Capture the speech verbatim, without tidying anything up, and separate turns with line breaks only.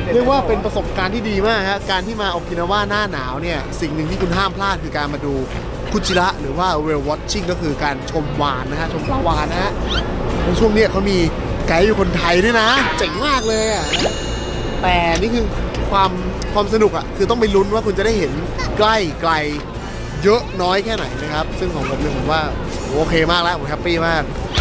เรียกว่าเป็นประสบการณ์ที่ดีมากฮะการที่มาโอกินาวาหน้าหนาวเนี่ยสิ่งหนึ่งที่คุณห้ามพลาดคือการมาดูคุจิระหรือว่า whale watching ก็คือการชมวาฬนะฮะชมปลาวาฬนะฮะในช่วงนี้เขามีไกด์อยู่คนไทยด้วยนะเจ๋งมากเลยอ่ะแต่นี่คือความความสนุกอ่ะคือต้องไปลุ้นว่าคุณจะได้เห็นใกล้ไกลเยอะน้อยแค่ไหนนะครับซึ่งของผมเนี่ยผมว่าโอเคมากแล้วผมแฮปปี้มาก